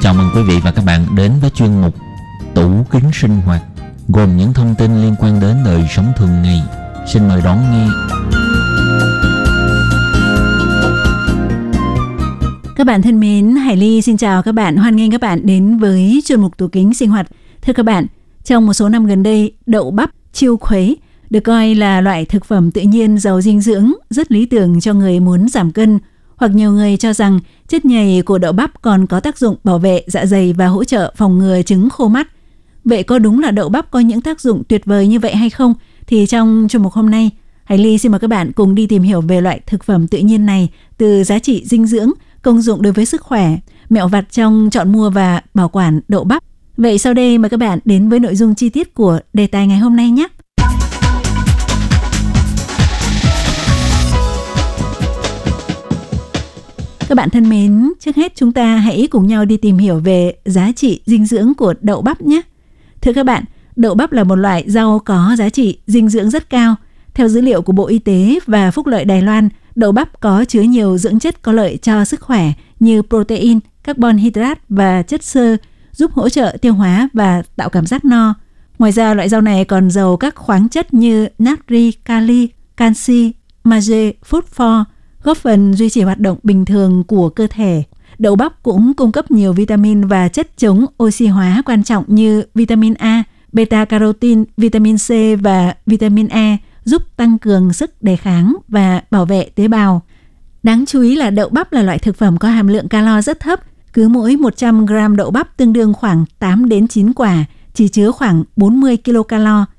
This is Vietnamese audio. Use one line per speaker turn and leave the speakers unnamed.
Chào mừng quý vị và các bạn đến với chuyên mục Tủ Kính Sinh Hoạt, gồm những thông tin liên quan đến đời sống thường ngày. Xin mời đón nghe.
Các bạn thân mến, Hải Ly xin chào các bạn, hoan nghênh các bạn đến với chuyên mục Tủ Kính Sinh Hoạt. Thưa các bạn, trong một số năm gần đây, đậu bắp, chiêu khuấy được coi là loại thực phẩm tự nhiên giàu dinh dưỡng, rất lý tưởng cho người muốn giảm cân. Hoặc nhiều người cho rằng chất nhầy của đậu bắp còn có tác dụng bảo vệ dạ dày và hỗ trợ phòng ngừa chứng khô mắt. Vậy có đúng là đậu bắp có những tác dụng tuyệt vời như vậy hay không? Thì trong chuyên mục hôm nay, Hải Ly xin mời các bạn cùng đi tìm hiểu về loại thực phẩm tự nhiên này, từ giá trị dinh dưỡng, công dụng đối với sức khỏe, mẹo vặt trong chọn mua và bảo quản đậu bắp. Vậy sau đây mời các bạn đến với nội dung chi tiết của đề tài ngày hôm nay nhé. Các bạn thân mến, trước hết chúng ta hãy cùng nhau đi tìm hiểu về giá trị dinh dưỡng của đậu bắp nhé. Thưa các bạn, đậu bắp là một loại rau có giá trị dinh dưỡng rất cao. Theo dữ liệu của Bộ Y tế và Phúc lợi Đài Loan, đậu bắp có chứa nhiều dưỡng chất có lợi cho sức khỏe như protein, carbon hydrate và chất xơ, giúp hỗ trợ tiêu hóa và tạo cảm giác no. Ngoài ra, loại rau này còn giàu các khoáng chất như natri, kali, canxi, magie, phosphor, góp phần duy trì hoạt động bình thường của cơ thể. Đậu bắp cũng cung cấp nhiều vitamin và chất chống oxy hóa quan trọng như vitamin A, beta-carotene, vitamin C và vitamin E, giúp tăng cường sức đề kháng và bảo vệ tế bào. Đáng chú ý là đậu bắp là loại thực phẩm có hàm lượng calo rất thấp. Cứ mỗi 100 gram đậu bắp tương đương khoảng 8 đến 9 quả, chỉ chứa khoảng 40 kcal.